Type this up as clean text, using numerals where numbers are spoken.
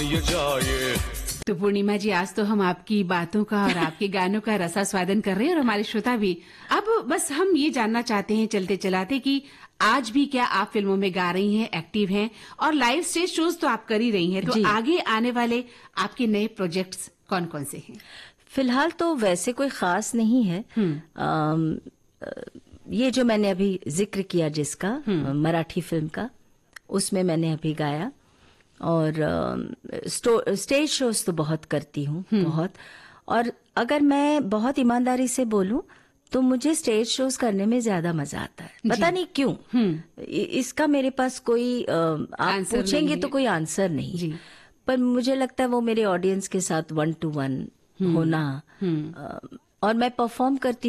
ये जाए। तो पूर्णिमा जी, आज तो हम आपकी बातों का और आपके गानों का रसास्वादन कर रहे हैं और हमारे श्रोता भी। अब बस हम ये जानना चाहते हैं चलते चलाते कि आज भी क्या आप फिल्मों में गा रही हैं, एक्टिव हैं, और लाइव स्टेज शोज तो आप कर ही रही हैं, तो आगे आने वाले आपके नए प्रोजेक्ट्स कौन कौन से हैं? फिलहाल तो वैसे कोई खास नहीं है। ये जो मैंने अभी जिक्र किया जिसका मराठी फिल्म का, उसमें मैंने अभी गाया। और स्टेज शोज तो बहुत करती हूँ, बहुत। और अगर मैं बहुत ईमानदारी से बोलूं तो मुझे स्टेज शोज करने में ज्यादा मजा आता है। पता नहीं क्यों। इसका मेरे पास कोई आप पूछेंगे तो कोई आंसर नहीं, पर मुझे लगता है वो मेरे ऑडियंस के साथ 1-to-1 होना। और मैं परफॉर्म करती